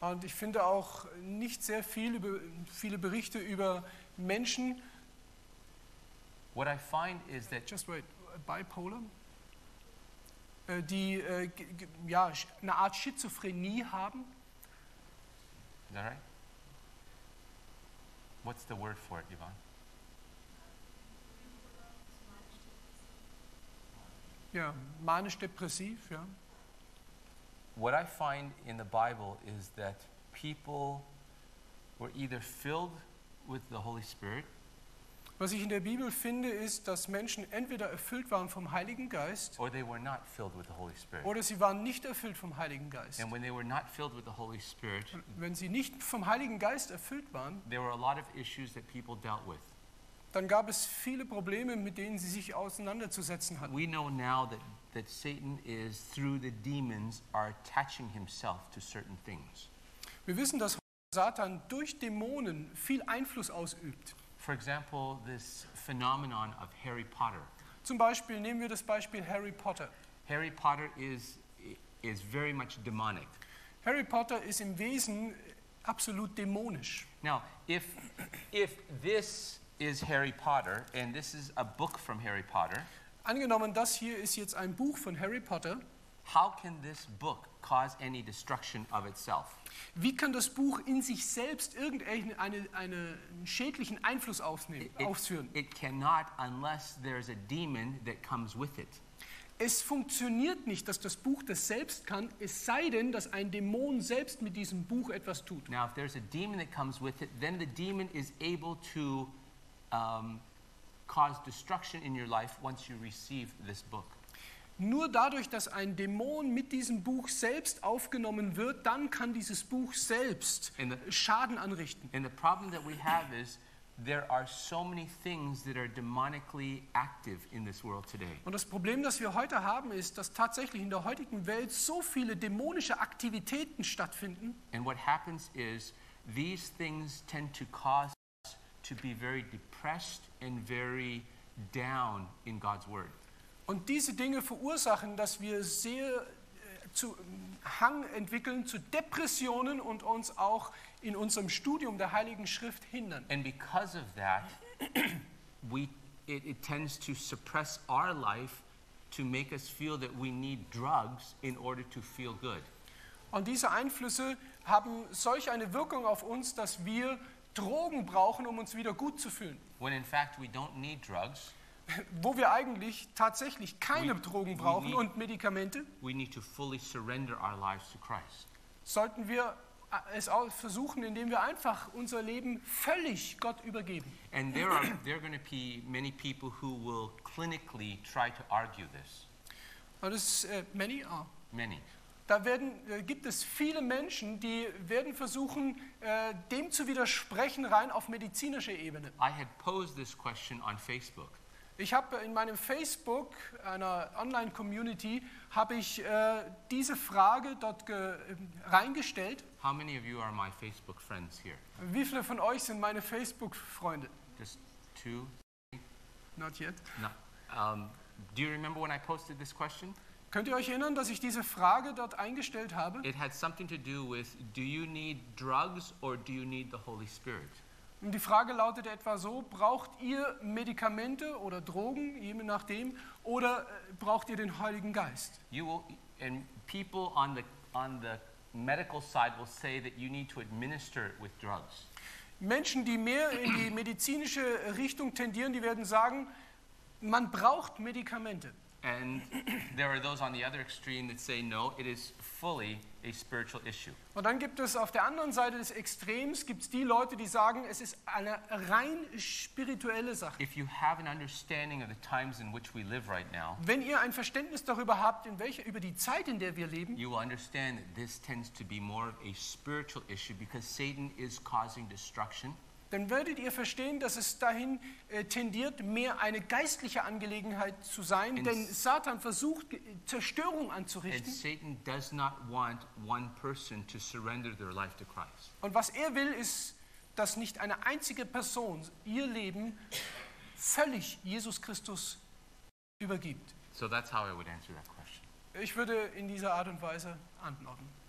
Und ich finde auch nicht sehr viele Berichte über Menschen, What I find is that bipolar, die ja, eine Art Schizophrenie haben. is that right? What's the word for it, Yvonne? Ja, manisch-depressiv, ja. What I find in the Bible is that people were either filled with the Holy Spirit Was ich in der Bibel finde, ist, dass Menschen entweder erfüllt waren vom Heiligen Geist or they were not filled with the Holy Spirit. oder sie waren nicht erfüllt vom Heiligen Geist. And when they were not filled with the Holy Spirit, Wenn sie nicht vom Heiligen Geist erfüllt waren, there were a lot of issues that people dealt with. dann gab es viele Probleme, mit denen sie sich auseinanderzusetzen hatten. We know now that Satan is, through the demons, are attaching himself to certain things. Wir wissen, dass Satan durch Dämonen viel Einfluss ausübt. For example, this phenomenon of Harry Potter. Zum Beispiel nehmen wir das Beispiel Harry Potter. Harry Potter is very much demonic. Harry Potter ist im Wesen absolut dämonisch. Now, if this is Harry Potter, and this is a book from Harry Potter, Angenommen, das hier ist jetzt ein Buch von Harry Potter. how can this book cause any destruction of itself? Wie kann das Buch in sich selbst einen schädlichen Einfluss ausführen? It cannot unless there's a demon that comes with it. Es funktioniert nicht, dass das Buch das selbst kann, es sei denn, dass ein Dämon selbst mit diesem Buch etwas tut. Now, if there's a demon that comes with it, then the demon is able to cause destruction in your life once you receive this book. Nur dadurch, dass ein Dämon mit diesem Buch selbst aufgenommen wird, dann kann dieses Buch selbst Schaden anrichten. And the problem that we have is there are so many things that are demonically active in this world today. Und das Problem, das wir heute haben, ist, dass tatsächlich in der heutigen Welt so viele dämonische Aktivitäten stattfinden. And what happens is these things tend to cause us to be very depressed and very down in God's word. Und diese Dinge verursachen, dass wir sehr zu Hang entwickeln zu Depressionen und uns auch in unserem Studium der Heiligen Schrift hindern. And because of that, it tends to suppress our life to make us feel that we need drugs in order to feel good. Und diese Einflüsse haben solch eine Wirkung auf uns, dass wir Drogen brauchen, um uns wieder gut zu fühlen. When in fact we don't need drugs. Wo wir eigentlich tatsächlich keine Drogen brauchen und Medikamente, we need to fully surrender our lives to Christ. Sollten wir es auch versuchen, indem wir einfach unser Leben völlig Gott übergeben. And there are going to be many people who will clinically try to argue this. Und das many. Da gibt es viele Menschen, die werden versuchen, dem zu widersprechen, rein auf medizinischer Ebene. I had posed this question on Facebook. Ich habe in meinem Facebook, einer Online-Community, habe ich diese Frage dort reingestellt. How many of you are my Facebook friends here? Wie viele von euch sind meine Facebook-Freunde? Just 2? Not yet. No. Do you remember when I posted this question? Könnt ihr euch erinnern, dass ich diese Frage dort eingestellt habe? It had something to do with, do you need drugs or do you need the Holy Spirit? Und die Frage lautete etwa so: Braucht ihr Medikamente oder Drogen, je nachdem, oder braucht ihr den Heiligen Geist? And people on the medical side will say that you need to administer it with drugs. Menschen, die mehr in die medizinische Richtung tendieren, die werden sagen, man braucht Medikamente. And there are those on the other extreme that say no, it is fully a spiritual issue. Und dann gibt es auf der anderen Seite des Extrems gibt's die Leute, die sagen, es ist eine rein spirituelle Sache. If you have an understanding of the times in which we live right now, wenn ihr ein Verständnis darüber habt, über die Zeit, in der wir leben, you will understand that this tends to be more of a spiritual issue because Satan is causing destruction. Dann werdet ihr verstehen, dass es dahin tendiert, mehr eine geistliche Angelegenheit zu sein, denn Satan versucht, Zerstörung anzurichten. And Satan does not want one person to surrender their life to Christ. Und was er will, ist, dass nicht eine einzige Person ihr Leben völlig Jesus Christus übergibt. So that's how I would answer that question. Ich würde in dieser Art und Weise antworten.